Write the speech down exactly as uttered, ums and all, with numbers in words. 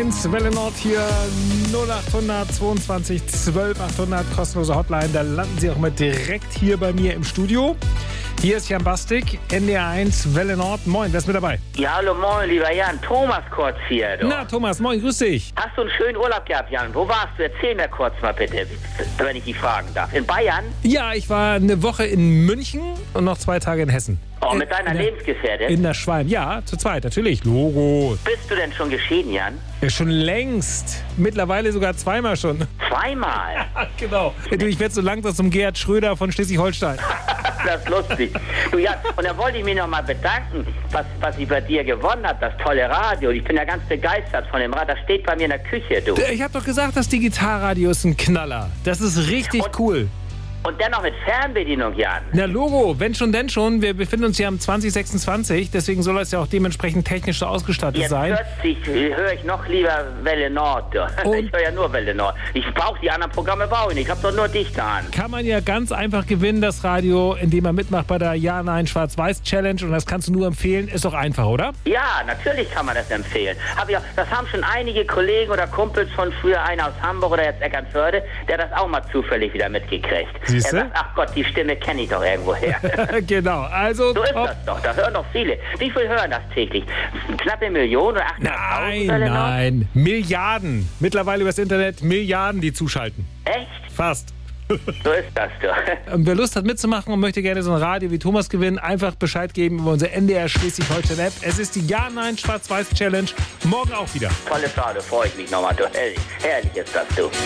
eins, Welle Nord hier, null achthundert zweiundzwanzig zwölf achthundert, kostenlose Hotline. Da landen Sie auch mal direkt hier bei mir im Studio. Hier ist Jan Bastik, N D R eins, Welle Nord. Moin, wer ist mit dabei? Ja, hallo, moin, lieber Jan. Thomas kurz hier. Du. Na, Thomas, moin, grüß dich. Hast du einen schönen Urlaub gehabt, Jan? Wo warst du? Erzähl mir kurz mal bitte, wenn ich dich fragen darf. In Bayern? Ja, ich war eine Woche in München und noch zwei Tage in Hessen. Oh, mit deiner in der, Lebensgefährtin? In der Schwalm, ja, zu zweit, natürlich, Logo. Bist du denn schon geschieden, Jan? Ja, schon längst. Mittlerweile sogar zweimal schon. Zweimal? Ja, genau. Du, ich werde so langsam zum Gerhard Schröder von Schleswig-Holstein. Das ist lustig. Du, Jan, und da wollte ich mich noch mal bedanken, was, was ich bei dir gewonnen habe, das tolle Radio. Ich bin ja ganz begeistert von dem Radio. Das steht bei mir in der Küche, du. Ich habe doch gesagt, das Digitalradio ist ein Knaller. Das ist richtig und cool. Und dennoch mit Fernbedienung, Jan. Na Logo, wenn schon, denn schon. Wir befinden uns hier am zwanzig sechsundzwanzig, deswegen soll es ja auch dementsprechend technisch so ausgestattet Jetzt sein. plötzlich höre ich noch lieber Welle Nord. Und ich höre ja nur Welle Nord. Ich brauche die anderen Programme brauche ich nicht. Ich habe doch nur dich da an. Kann man ja ganz einfach gewinnen, das Radio, indem man mitmacht bei der Ja-Nein-Schwarz-Weiß-Challenge. Und das kannst du nur empfehlen. Ist doch einfach, oder? Ja, natürlich kann man das empfehlen. Hab ich auch, das haben schon einige Kollegen oder Kumpels von früher, einer aus Hamburg oder jetzt Eckernförde, der das auch mal zufällig wieder mitgekriegt. Siehst du? Er sagt, ach Gott, die Stimme kenne ich doch irgendwo her. Genau, also... So ist ob, das doch, da hören doch viele. Wie viel hören das täglich? Knappe Million oder achthunderttausend? Nein, nein, Milliarden. Mittlerweile übers Internet Milliarden, die zuschalten. Echt? Fast. So ist das doch. Und wer Lust hat mitzumachen und möchte gerne so ein Radio wie Thomas gewinnen, einfach Bescheid geben über unsere N D R Schleswig-Holstein-App. Es ist die Ja-Nein-Schwarz-Weiß-Challenge. Morgen auch wieder. Tolles Radio, freue ich mich nochmal. Du, herrlich, herrlich ist das, du.